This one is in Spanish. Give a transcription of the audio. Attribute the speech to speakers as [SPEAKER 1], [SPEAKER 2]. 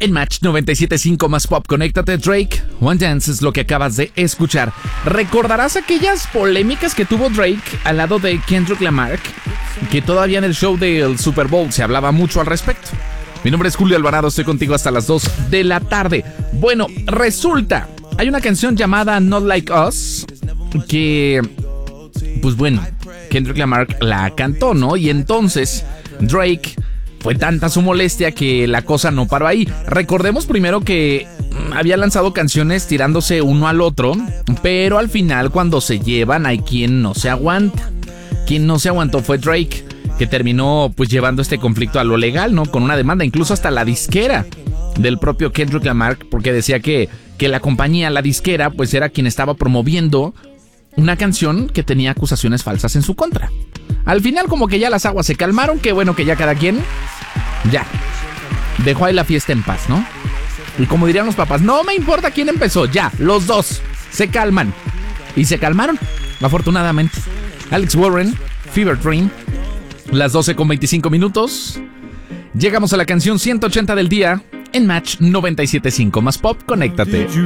[SPEAKER 1] En Match 97.5 más pop, conéctate. Drake, One Dance es lo que acabas de escuchar. ¿Recordarás aquellas polémicas que tuvo Drake al lado de Kendrick Lamar? Que todavía en el show del Super Bowl se hablaba mucho al respecto. Mi nombre es Julio Alvarado, estoy contigo hasta las 2 de la tarde. Bueno, resulta, hay una canción llamada Not Like Us que, pues bueno, Kendrick Lamar la cantó, ¿no? Y entonces Drake, fue tanta su molestia que la cosa no paró ahí. Recordemos primero que había lanzado canciones tirándose uno al otro, pero al final cuando se llevan hay quien no se aguanta. Quien no se aguantó fue Drake, que terminó pues llevando este conflicto a lo legal, ¿no? Con una demanda, incluso hasta la disquera del propio Kendrick Lamar, porque decía que la compañía, la disquera, pues era quien estaba promoviendo una canción que tenía acusaciones falsas en su contra. Al final como que ya las aguas se calmaron, que bueno que ya cada quien ya dejó ahí la fiesta en paz, ¿no? Y como dirían los papás, no me importa quién empezó, ya, los dos se calman. Y se calmaron, afortunadamente. Alex Warren, Fever Dream, las 12:25. Llegamos a la canción 180 del día en Match 97.5 más pop, conéctate.